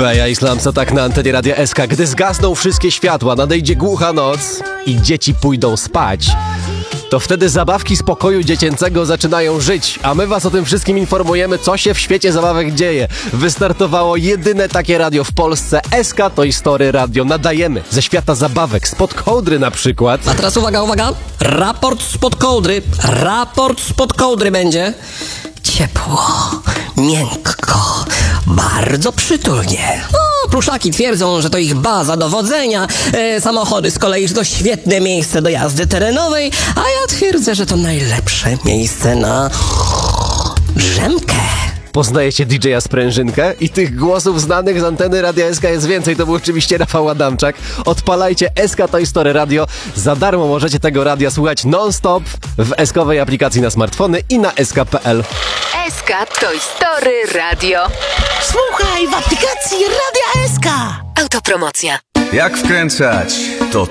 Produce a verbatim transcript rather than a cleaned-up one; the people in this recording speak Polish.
Beja Islam, co tak na antenie Radia S K. Gdy zgasną wszystkie światła, nadejdzie głucha noc i dzieci pójdą spać, to wtedy zabawki z pokoju dziecięcego zaczynają żyć, a my was o tym wszystkim informujemy, co się w świecie zabawek dzieje. Wystartowało jedyne takie radio w Polsce, S K Toy Story Radio. Nadajemy ze świata zabawek, spod kołdry na przykład. A teraz uwaga, uwaga, raport spod kołdry, raport spod kołdry będzie. Ciepło, miękko, bardzo przytulnie. O, pluszaki twierdzą, że to ich baza dowodzenia, e, samochody z kolei, że to świetne miejsce do jazdy terenowej, a ja twierdzę, że to najlepsze miejsce na drzemkę. Poznajecie D J a Sprężynkę? I tych głosów znanych z anteny Radia S K jest więcej. To był oczywiście Rafał Adamczak. Odpalajcie S K Toy Story Radio. Za darmo możecie tego radia słuchać non-stop w eskowej aplikacji na smartfony i na s k kropka p l. S K Toy Story Radio. Słuchaj w aplikacji Radia S K. Autopromocja. Jak wkręcać? To